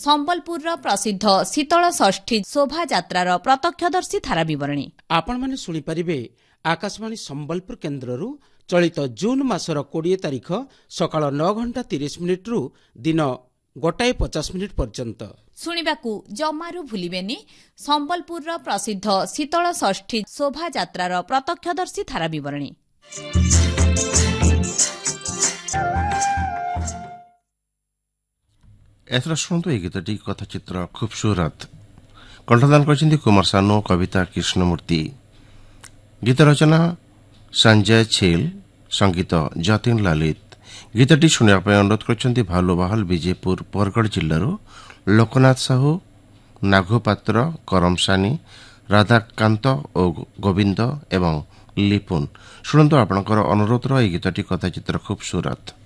ସମ୍ବଲପୁରର ପ୍ରସିଦ୍ଧ ଶୀତଳ ଷଷ୍ଠୀ ଶୋଭାଯାତ୍ରାର ପ୍ରତ୍ୟକ୍ଷଦର୍ଶୀ ଧାରା ବିବରଣୀ ଆପଣମାନେ ଶୁଣିପାରିବେ ଆକାଶବାଣୀ ସମ୍ବଲପୁର କେନ୍ଦ୍ରରୁ ଚଳିତ ଜୁନ୍ ମାସର 20 ତାରିଖ ସକାଳ 9:30 ଦିନ 1:50 ପର୍ଯ୍ୟନ୍ତ। ଶୁଣିବାକୁ ଜମାରୁ ଭୁଲିବେନି ସମ୍ବଲପୁରର ପ୍ରସିଦ୍ଧ ଶୀତଳ ଷଷ୍ଠୀ ଶୋଭାଯାତ୍ରାର ପ୍ରତ୍ୟକ୍ଷଦର୍ଶୀ ଧାରା ବିବରଣୀ। ଏଥର ଶୁଣନ୍ତୁ ଏହି ଗୀତଟି କଥାଚିତ୍ର ଖୁବସୁରତ କଣ୍ଠଦାନ କରିଛନ୍ତି କୁମାର ସାନୁ, କବିତା କୃଷ୍ଣମୂର୍ତ୍ତି। ଗୀତ ରଚନା ସଞ୍ଜୟ ଛେଲ, ସଙ୍ଗୀତ ଯତୀନ ଲଳିତ। ଗୀତଟି ଶୁଣିବା ପାଇଁ ଅନୁରୋଧ କରିଛନ୍ତି ଭାଲୁବାହଲ ବିଜେପୁର ବରଗଡ଼ ଜିଲ୍ଲାରୁ ଲୋକନାଥ ସାହୁ, ନାଘୁ ପାତ୍ର, କରମ ସାନି, ରାଧାକାନ୍ତ ଓ ଗୋବିନ୍ଦ ଏବଂ ଲିପୁନ। ଶୁଣନ୍ତୁ ଆପଣଙ୍କର ଅନୁରୋଧର ଏହି ଗୀତଟି କଥାଚିତ୍ର ଖୁବସୁରତ।